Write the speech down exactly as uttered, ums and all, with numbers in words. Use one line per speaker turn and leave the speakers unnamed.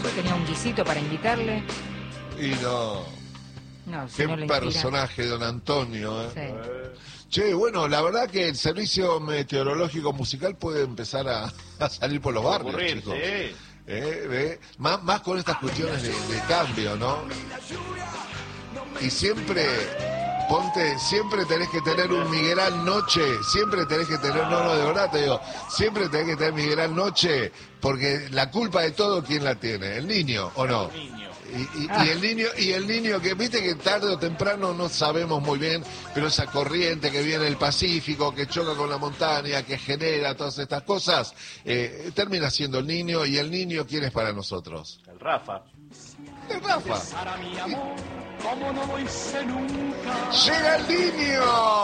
tenía un guisito para invitarle.
Y no.
No, si
Qué
no le inspira.
personaje, don Antonio. ¿eh?
Sí.
Eh. Che, bueno, la verdad que el servicio meteorológico musical puede empezar a, a salir por los barrios,
ocurrir,
chicos.
sí.
Eh, ¿ve? Más, más con estas cuestiones de, de cambio, ¿no? Y siempre, ponte, siempre tenés que tener un Miguelán Noche, siempre tenés que tener, no, no, de verdad te digo, siempre tenés que tener Miguelán Noche, porque la culpa de todo, ¿quién la tiene? ¿El niño o no?
El niño.
Y, y, y el niño, y el niño que viste que tarde o temprano no sabemos muy bien, pero esa corriente que viene del Pacífico, que choca con la montaña, que genera todas estas cosas, eh, termina siendo el niño, y el niño, ¿quién es para nosotros?
El Rafa.
El Rafa. Llega el niño.